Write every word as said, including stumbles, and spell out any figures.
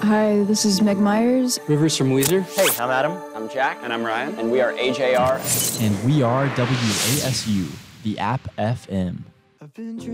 Hi, this is Meg Myers. Rivers from Weezer. Hey, I'm Adam. I'm Jack. And I'm Ryan. And we are A J R. And we are W A S U, the App F M. I've been